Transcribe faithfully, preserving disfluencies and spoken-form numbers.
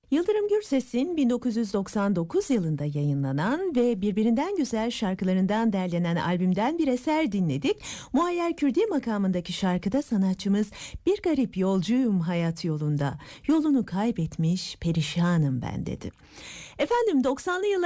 Yıldırım Gürses'in bin dokuz yüz doksan dokuz yılında yayınlanan ve birbirinden güzel şarkılarından derlenen albümden bir eser dinledik. Muayyer Kürdi makamındaki şarkıda sanatçımız bir garip yolcuyum hayat yolunda, yolunu kaybetmiş perişanım ben dedi. Efendim doksanlı yıllar